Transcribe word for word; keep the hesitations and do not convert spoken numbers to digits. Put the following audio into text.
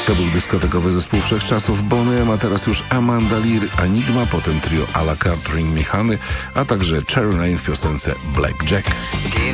To był dyskotekowy zespół wszechczasów Boney, a teraz już Amanda Lear, Enigma, potem trio à la carte Ring Me Honey, a także Cherry Lane w piosence Black Jack.